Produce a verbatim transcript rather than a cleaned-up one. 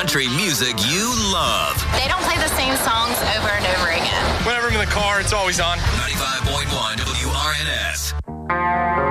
country music you love. They don't play the same songs over and over again. Whenever I'm in the car, it's always on. ninety-five point one W R N S.